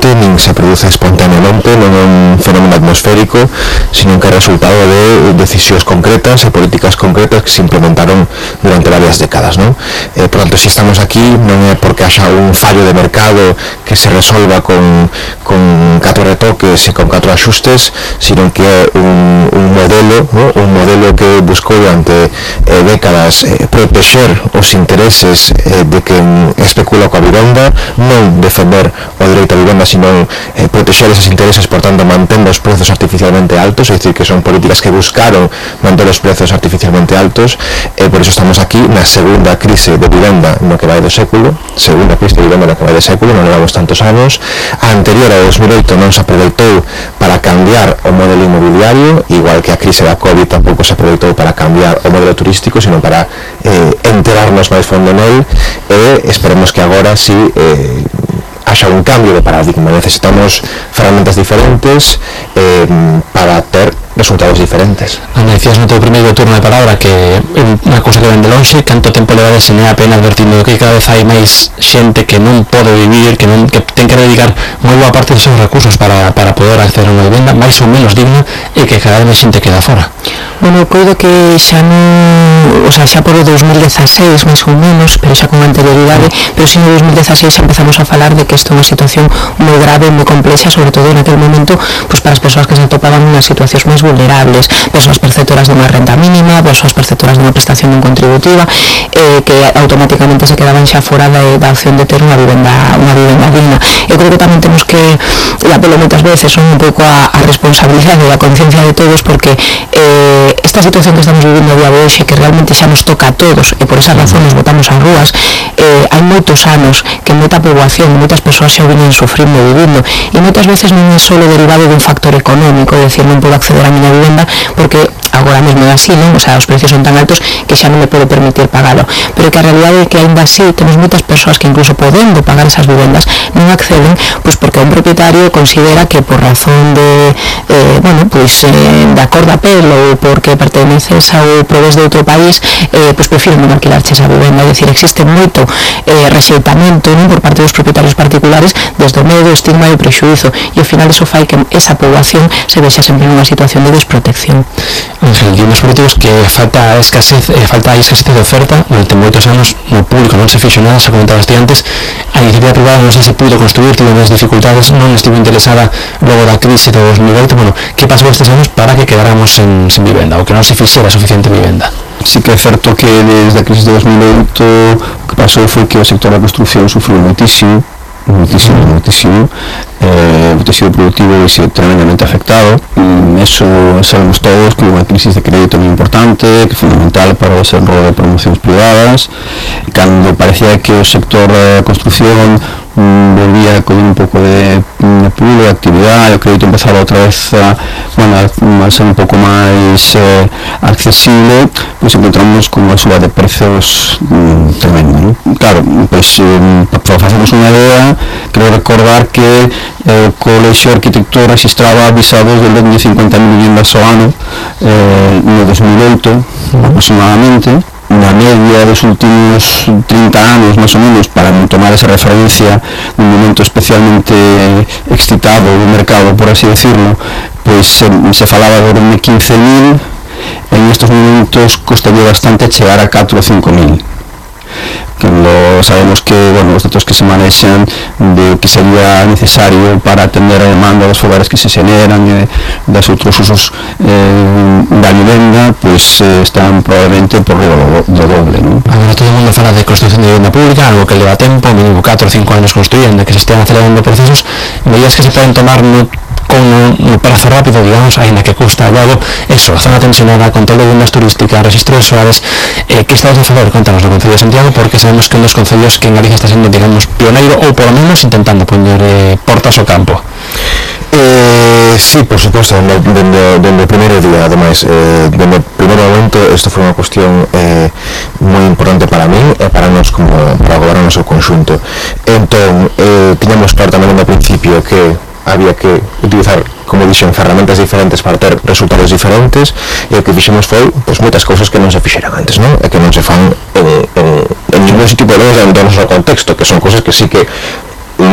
nin se produce espontáneamente, non é un fenómeno atmosférico, sino que é resultado de decisións concretas e políticas concretas que se implementaron durante varias décadas, non? Por tanto, se estamos aquí non é porque haxa un fallo de mercado que se resolva con 4 retoques e con 4 axustes, sino que é un modelo, ¿no? Un modelo que buscou durante décadas protexer os intereses de quen especula coa vivenda, non defender o dereito a vivenda, sino protexer esos intereses, por tanto mantendo os prezos artificialmente altos, é dicir, que son políticas que buscaron manter os prezos artificialmente altos, e por iso estamos aquí na segunda crise de vivenda no que vai do século, non levamos tantos anos. A anterior, a 2008, non se aproveitou para cambiar o modelo inmobiliario, igual que a crise da COVID tampouco se aproveitou para cambiar o modelo turístico, sino para enterarnos máis fondo nel, e esperemos que agora sí haxa un cambio de paradigma. Necesitamos ferramentas diferentes para ter resultados diferentes. Ana, decías no teu primeiro turno de palabra que é unha cousa que ven de longe, canto tempo levades en a pena advertindo que cada vez hai máis xente que non pode vivir, que ten que dedicar moi boa parte dos seus recursos para poder acceder a unha vivenda máis ou menos digna, e que cada vez máis xente queda fora. Bueno, coido que xa non, o sea, xa por o 2016 máis ou menos, pero xa con anterioridade, pero si no 2016 xa empezamos a falar de que isto é unha situación moi grave, moi complexa, sobre todo en aquel momento, pues para as persoas que se atopaban en situacións máis vulnerables, persoas perceptoras de unha renta mínima, persoas perceptoras de unha prestación non contributiva, que automáticamente se quedaban xa fora da opción de ter unha vivenda digna. Eu creo que tamén temos que, e apelo moitas veces, son un pouco a responsabilidade e a conciencia de todos, porque esta situación que estamos vivindo a día de hoxe, que realmente xa nos toca a todos, e por esas razones votamos ás rúas, hai moitos anos que moita poboación, moitas persoas xa o viñen sufrindo e vivindo, e moitas veces non é só derivado dun factor económico, é dicir, non podo acceder a miña vivenda porque agora mesmo é así, non? O sea, os precios son tan altos que xa non me podo permitir pagalo, pero que a realidade é que aínda así temos moitas persoas que incluso podendo pagar esas vivendas non acceden, pois porque un propietario considera que por razón de de acordo a pelo ou porque perteneces ao provés de outro país, pois prefiro non alquilarche esa vivenda. É dicir, existe moito rexeitamento, non, por parte dos propietarios particulares desde o medo, o estigma e o prexuízo, e ao final iso fai que esa poboación se vexa sempre nunha situación de desprotección. Ángel, di nos políticos que falta a escasez de oferta. Durante moitos anos no público non se fixo nada, xa comentabas ti antes, a iniciativa privada non se pudo construir, tivo unhas dificultades, non estivo interesada logo da crise de 2008. Bueno, que pasou estes anos para que quedáramos sen vivenda, ou que non se fixera suficiente vivenda? Sí que é certo que desde a crise de 2008 o que pasou foi que o sector da construcción sufriu moitísimo, o tecido productivo foi tremendamente afectado. Eso sabemos todos que unha crisis de crédito moi importante, que é fundamental para o desenvolvemento de promocións privadas, cando parecía que o sector da construcción volvía a coger un pouco de pulo, de actividade, o crédito empezaba outra vez a ser un pouco máis accesible, pois encontramos con unha suba de precios tremenda, non? Claro, pois para facemos unha idea, quero recordar que o Colexio de Arquitectos registraba visados de 50.000 viviendas ao ano no 2008 aproximadamente. Na media dos últimos 30 anos, máis ou menos, para non tomar esa referencia nun momento especialmente excitado do mercado, por así decirlo, pois se falaba de 15.000, en estes momentos costaría bastante chegar a 4 ou 5.000. Sabemos que, os datos que se manexan de que sería necesario para atender a demanda dos fogares que se xeneran e das outros usos da vivenda, pois están probablemente por do doble, non? Agora todo o mundo fala de construcción de vivenda pública, algo que leva tempo, mínimo 4 ou 5 anos construyendo, que se estén acelerando procesos, medidas que se poden tomar con un prazo rápido, digamos, aínda que custa logo eso, zona tensionada, control de vivendas turísticas, registro de soares. Que estamos a favor? Contanos do Concello de Santiago, porque sabemos que un dos concellos que en Galicia está sendo, digamos, pioneiro, ou polo menos intentando poñer portas ao campo. Sí, por suposto, dende o primeiro día, ademais, dende o primeiro momento, isto foi unha cuestión moi importante para min e para nós como para o goberno no seu conxunto. Entón, tiñamos claro tamén no principio que había que utilizar, como dixen, ferramentas diferentes para ter resultados diferentes, e o que fixemos foi moitas cousas que non se fixeran antes, non? E que non se fan en ningún sitio, por lo menos en todo o noso contexto, que son cousas que sí que